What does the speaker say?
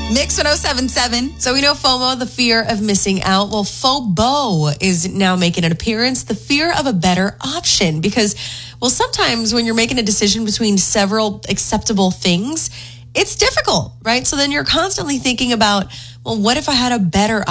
Mix 1077. So we know FOMO, the fear of missing out. Well, FOBO is now making an appearance, the fear of a better option. Because, well, sometimes when you're making a decision between several acceptable things, it's difficult, right? So then you're constantly thinking about, well, what if I had a better